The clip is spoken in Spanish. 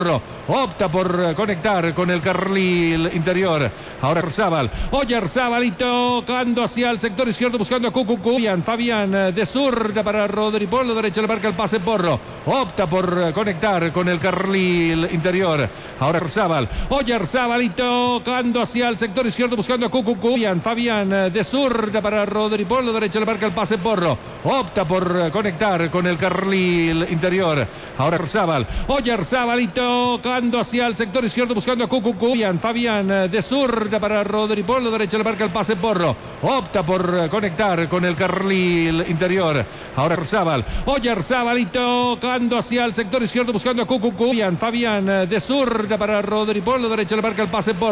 Opta por conectar con el carril interior. Ahora Oyarzabal y tocando hacia el sector izquierdo buscando a Cucucú. Fabián de zurda para Rodri. Por la derecha le marca el pase Porro. Opta por conectar con el carril interior. Ahora Oyarzabal y tocando hacia el sector izquierdo buscando a Cucucú. Fabián de zurda para Rodri. Por la derecha le marca el pase Porro. Opta por conectar con el carril interior. Ahora Oyarzabal y tocando hacia el sector izquierdo buscando a Cucucú. Fabián de zurda para Rodri. Por la derecha le marca el pase Porro. Opta por conectar con el carril interior. Ahora Oyarzabal y tocando hacia el sector izquierdo buscando a Cucucú. Fabián de zurda para Rodri. Por la derecha le marca el pase Porro.